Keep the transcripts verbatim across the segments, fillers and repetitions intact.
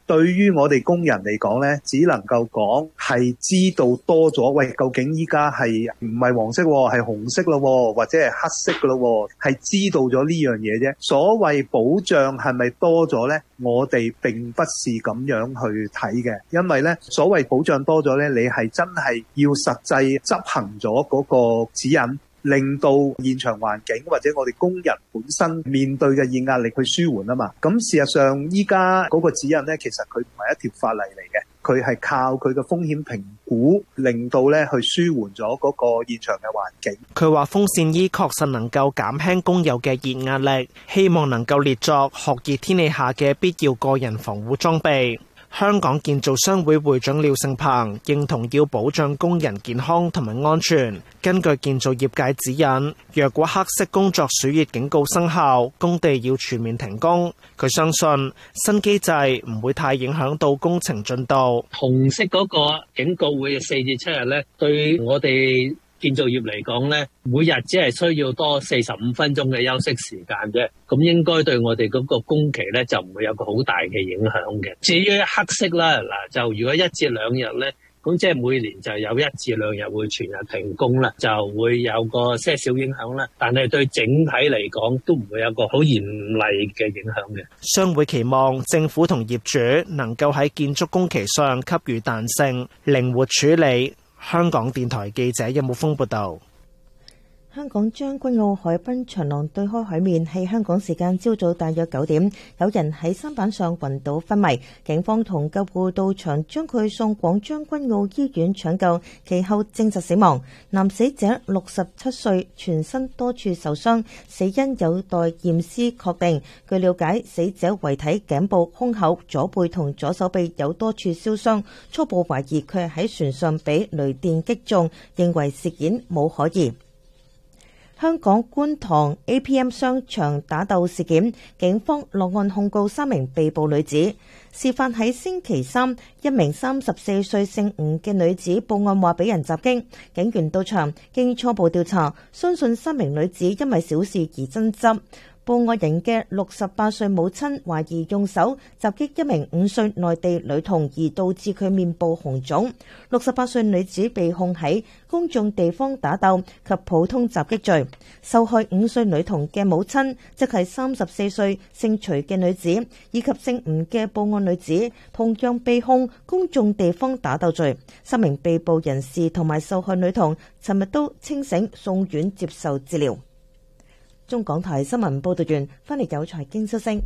對於我哋工人嚟講咧，只能夠講係知道多咗，喂，究竟依家係唔係黃色喎，係紅色咯喎，或者係黑色噶咯喎，係知道咗呢樣嘢啫。所謂保障係咪多咗咧？我哋並不是咁樣去睇嘅，因為咧所謂保障多咗咧，你係真係要實際執行咗嗰個指引，令到現場環境或者我哋工人本身面對嘅熱壓力去舒緩啊嘛。咁事實上依家嗰個指引咧，其實佢唔係一條法例嚟嘅，佢係靠佢嘅風險評估，令到咧去舒緩咗嗰個現場嘅環境。 佢話風扇衣確實能夠減輕工友嘅熱壓力，希望能夠列作酷熱天氣下嘅必要個人防護裝備。香港建造商會會長廖勝鵬認同要保障工人健康同埋安全。根據建造業界指引，若果黑色工作暑熱警告生效，工地要全面停工。佢相信新機制唔會太影響到工程進度。 紅色嗰個警告會四至七日咧，對我哋建造業嚟講咧，每日只係需要多四十五分鐘嘅休息時間啫，咁應該對我哋嗰個工期咧就唔會有個好大嘅影響嘅。至於黑色啦，嗱就如果一至兩日咧，咁即係每年就有一至兩日會全日停工啦，就會有個些少影響啦。但係對整體嚟講都唔會有個好嚴厲嘅影響嘅。 商會期望政府同業主能夠喺建築工期上給予彈性，靈活處理。香港電台記者任木峰報道。 香港將軍澳海濱長廊對開海面，係香港時間朝早大約九點，有人喺舢板上暈倒昏迷，警方同救護到場將佢送往將軍澳醫院搶救，其後證實死亡。男死者六十七歲，全身多處受傷，死因有待驗屍確定。據了解，死者遺體頸部、胸口、左背同左手臂有多處燒傷，初步懷疑佢係喺船上被雷電擊中，認為事件冇可疑。香港觀塘 A P M 商場打鬥事件，警方落案控告三名被捕女子。事發喺星期三，一名三十四歲姓吳嘅女子報案話俾人襲擊，警員到場，經初步調查，相信三名女子因為小事而爭執。報案人嘅六十八歲母親懷疑用手襲擊一名五歲內地女童而導致佢面部紅腫。六十八歲女子被控喺公眾地方打鬥及普通襲擊罪。受害五歲女童嘅母親，即係三十四歲姓徐嘅女子，以及姓吳嘅報案女子，同樣被控公眾地方打鬥罪。三名被捕人士同埋受害女童，尋日都清醒送院接受治療。中港台新聞報道完，翻嚟有財經消息。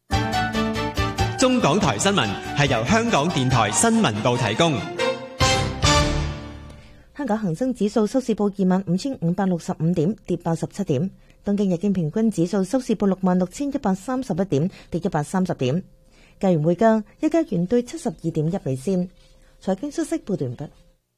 中港台新聞係由香港電台新聞部提供。 香港恒生指數收市報二萬五千五百六十五點，跌八十七點。東京日經平均指數收市報六萬六千一百三十一點，跌一百三十點。計完匯價，一加元兌七十二點一美仙。財經消息報道完畢。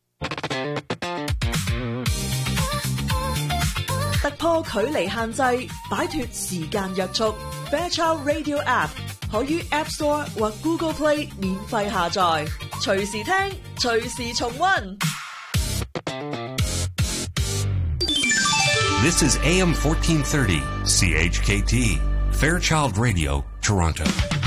突破距離限制，擺脫時間約束。Fairchild Radio App 可於 App Store 或 Google Play 免費下載，隨時聽，隨時重溫。 This is A M fourteen thirty, C H K T, Fairchild Radio, Toronto.